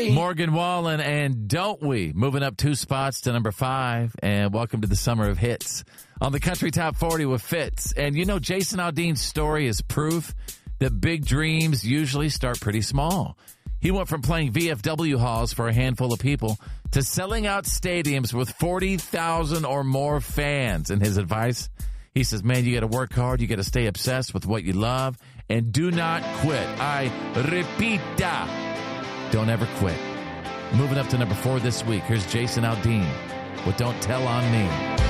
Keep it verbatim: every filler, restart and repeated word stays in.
me. Morgan Wallen and Don't We, moving up two spots to number five. And welcome to the Summer of Hits on the Country Top forty with Fitz. And you know, Jason Aldean's story is proof that big dreams usually start pretty small. He went from playing V F W halls for a handful of people to selling out stadiums with forty thousand or more fans. And his advice, he says, man, you got to work hard. You got to stay obsessed with what you love and do not quit. I repita, don't ever quit. Moving up to number four this week, here's Jason Aldean with Don't Tell on Me.